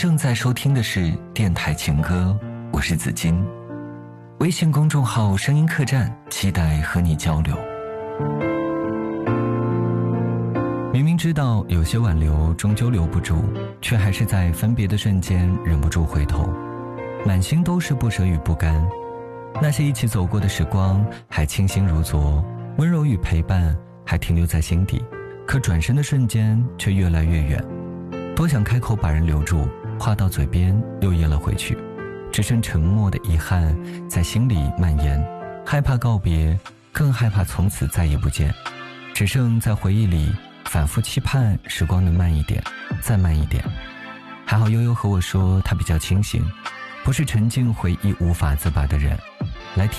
正在收听的是电台情歌，我是子金。微信公众号声音客栈，期待和你交流。明明知道有些挽留终究留不住，却还是在分别的瞬间忍不住回头，满心都是不舍与不甘。那些一起走过的时光还清新如昨，温柔与陪伴还停留在心底，可转身的瞬间却越来越远。多想开口把人留住，话到嘴边又咽了回去，只剩沉默的遗憾在心里蔓延，害怕告别，更害怕从此再也不见，只剩在回忆里反复期盼时光能慢一点，再慢一点。还好悠悠和我说他比较清醒，不是沉浸回忆无法自拔的人。来听